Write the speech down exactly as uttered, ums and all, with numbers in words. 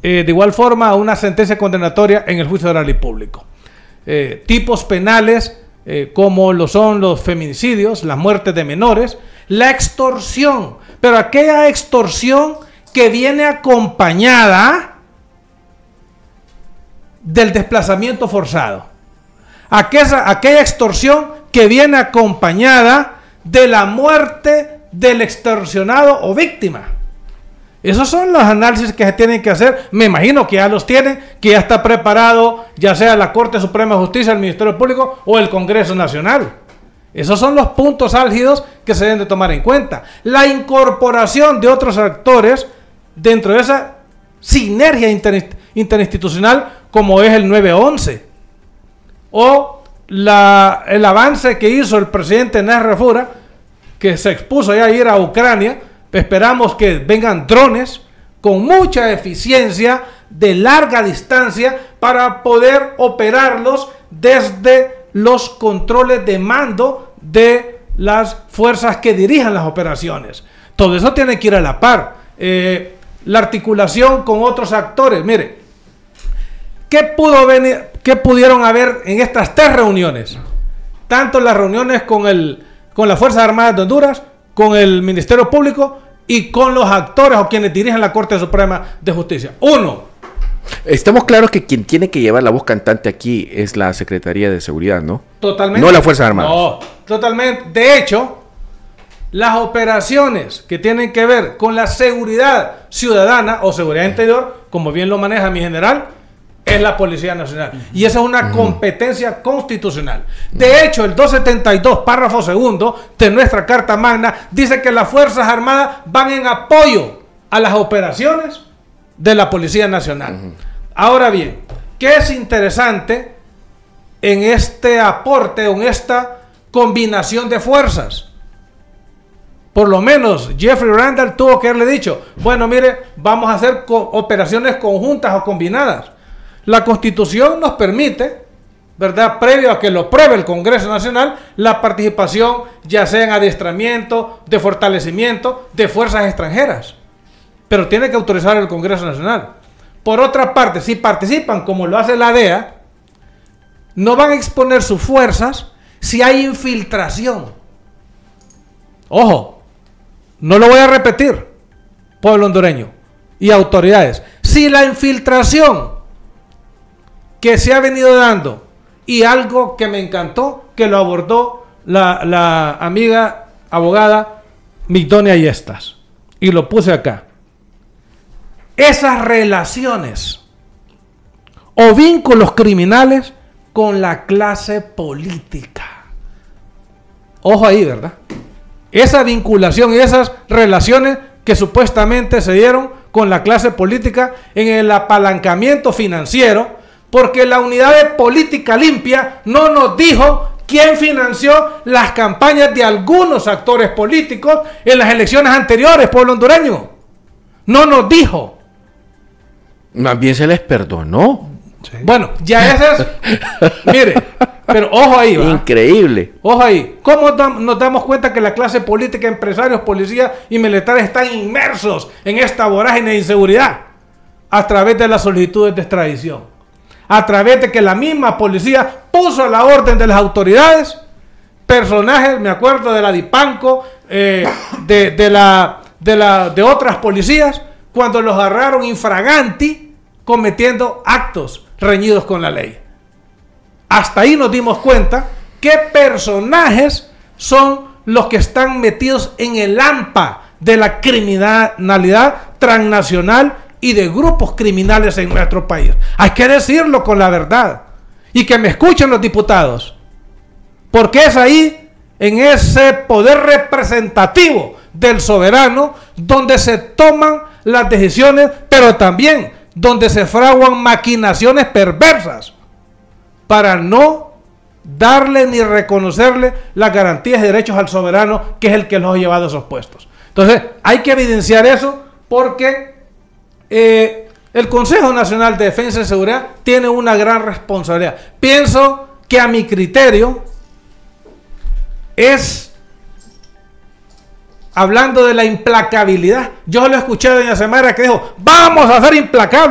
eh, de igual forma a una sentencia condenatoria en el juicio oral y público. Eh, tipos penales eh, como lo son los feminicidios, las muertes de menores, la extorsión, pero aquella extorsión que viene acompañada del desplazamiento forzado, aquella, aquella extorsión que viene acompañada de la muerte del extorsionado o víctima. Esos son los análisis que se tienen que hacer. Me imagino que ya los tienen, que ya está preparado, ya sea la Corte Suprema de Justicia, el Ministerio Público o el Congreso Nacional. Esos son los puntos álgidos que se deben de tomar en cuenta. La incorporación de otros actores dentro de esa sinergia inter, interinstitucional, como es el nueve once, o la, el avance que hizo el presidente Nasser Fura, que se expuso ya a ir a Ucrania. Esperamos que vengan drones con mucha eficiencia de larga distancia para poder operarlos desde los controles de mando de las fuerzas que dirijan las operaciones. Todo eso tiene que ir a la par. Eh, la articulación con otros actores. Mire, ¿qué pudo venir, qué pudieron haber en estas tres reuniones? Tanto las reuniones con, el, con las Fuerzas Armadas de Honduras, con el Ministerio Público y con los actores o quienes dirigen la Corte Suprema de Justicia. Uno. Estamos claros que quien tiene que llevar la voz cantante aquí es la Secretaría de Seguridad, ¿no? Totalmente. No la Fuerza Armada. No, totalmente. De hecho, las operaciones que tienen que ver con la seguridad ciudadana o seguridad interior, como bien lo maneja mi general, es la Policía Nacional. Y esa es una uh-huh. competencia constitucional. De hecho, el doscientos setenta y dos, párrafo segundo de nuestra Carta Magna, dice que las Fuerzas Armadas van en apoyo a las operaciones de la Policía Nacional. Uh-huh. Ahora bien, ¿qué es interesante en este aporte o en esta combinación de fuerzas? Por lo menos Jeffrey Randall tuvo que haberle dicho, bueno, mire, vamos a hacer co- operaciones conjuntas o combinadas. La Constitución nos permite, ¿verdad?, previo a que lo pruebe el Congreso Nacional, la participación ya sea en adiestramiento, de fortalecimiento de fuerzas extranjeras. Pero tiene que autorizar el Congreso Nacional. Por otra parte, si participan como lo hace la D E A, no van a exponer sus fuerzas si hay infiltración. Ojo, no lo voy a repetir, pueblo hondureño y autoridades. Si la infiltración que se ha venido dando, y algo que me encantó, que lo abordó la, la amiga abogada Migdonia Yestas, y lo puse acá. Esas relaciones o vínculos criminales con la clase política. Ojo ahí, ¿verdad? Esa vinculación y esas relaciones que supuestamente se dieron con la clase política en el apalancamiento financiero, porque la unidad de política limpia no nos dijo quién financió las campañas de algunos actores políticos en las elecciones anteriores, pueblo hondureño. No nos dijo. Más bien se les perdonó. Sí. Bueno, ya ese es... Mire, pero ojo ahí, ¿va? Increíble. Ojo ahí. ¿Cómo dam- nos damos cuenta que la clase política, empresarios, policías y militares están inmersos en esta vorágine de inseguridad? A través de las solicitudes de extradición. A través de que la misma policía puso a la orden de las autoridades personajes, me acuerdo de la Dipanco, eh, de, de, la, de, la, de otras policías, cuando los agarraron infraganti cometiendo actos reñidos con la ley. Hasta ahí nos dimos cuenta qué personajes son los que están metidos en el hampa de la criminalidad transnacional y de grupos criminales en nuestro país. Hay que decirlo con la verdad y que me escuchen los diputados, porque es ahí, en ese poder representativo del soberano, donde se toman las decisiones, pero también donde se fraguan maquinaciones perversas para no darle ni reconocerle las garantías de derechos al soberano, que es el que los ha llevado a esos puestos. Entonces hay que evidenciar eso, porque Eh, el Consejo Nacional de Defensa y Seguridad tiene una gran responsabilidad. Pienso que a mi criterio es, hablando de la implacabilidad, yo lo escuché a doña Semara que dijo, vamos a ser implacables.